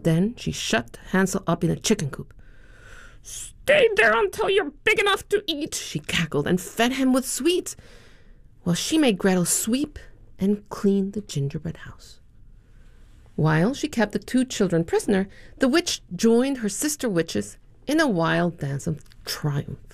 Then she shut Hansel up in a chicken coop. "Stay there until you're big enough to eat," she cackled, and fed him with sweets, while she made Gretel sweep and clean the gingerbread house. While she kept the 2 children prisoner, the witch joined her sister witches in a wild dance of triumph.